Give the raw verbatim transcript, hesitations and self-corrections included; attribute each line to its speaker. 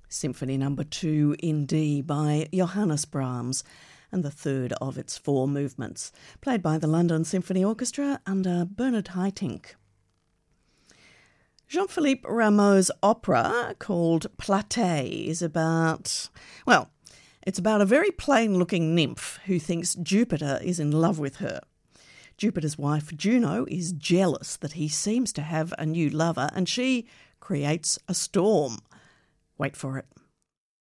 Speaker 1: Symphony Number two in D by Johannes Brahms, and the third of its four movements, played by the London Symphony Orchestra under Bernard Haitink. Jean-Philippe Rameau's opera called Platée is about, well, it's about a very plain-looking nymph who thinks Jupiter is in love with her. Jupiter's wife Juno is jealous that he seems to have a new lover, and she creates a storm. Wait for it.